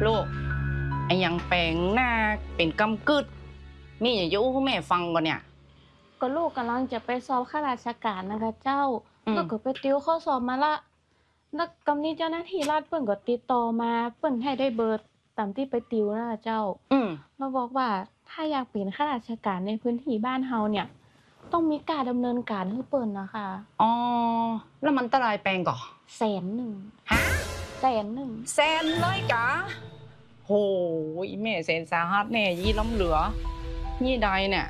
ลูกไอ้ยังแปลงหน้าเป็นกำกึดมีอย่ายุให้แม่ฟังก่อนเนี่ยก็ลูกกำลังจะไปสอบข้าราชการนะคะเจ้าอืมแล้วก็ไปติวข้อสอบมาละแล้วกำนี้เจ้าหน้าที่รัฐเปิ้นก็ติดต่อมาเปิ้นให้ได้เบอร์ตามที่ไปติวนะคะเจ้าอืมเราบอกว่าถ้าอยากเป็นข้าราชการในพื้นที่บ้านเฮาเนี่ยต้องมีการดำเนินการให้เปิ้นนะคะอ๋อแล้วมันตรายแปลงก่อ 100,000 ฮะ 100,000 แสนเลยกะโหยแม่แสนสาหัสแน่ยี่ล้ำเหลือยี่ใดเนี่ย